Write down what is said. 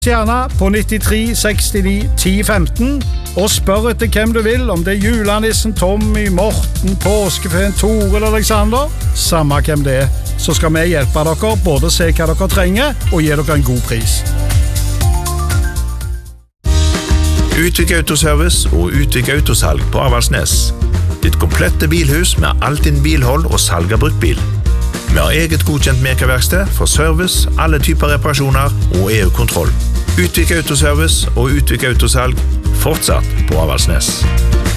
Stjerna på 93 69 10 15 og spør etter hvem du vil, om det julenissen Tommy, Morten, påskefeen Tore eller Alexander. Samme hvem det så skal vi hjelpe dere både se hva dere trenger og gi dere en god pris. Utvik Autoservice og Utvik Autosalg på Avaldsnes. Ditt komplette bilhus med alt din bilhold og salg av bruktbil. Vi har eget godkjent merkeverksted for service, alle typer reparasjoner og EU-kontroll. Utvik Autoservice og Utvik Autosalg fortsatt på Avaldsnes.